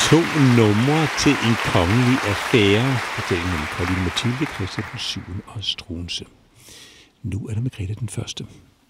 To numre til en kongelig affære. Fortællingen om Kolding Mathilde, Christian den 7. og Struensee. Nu er der Margrethe den første.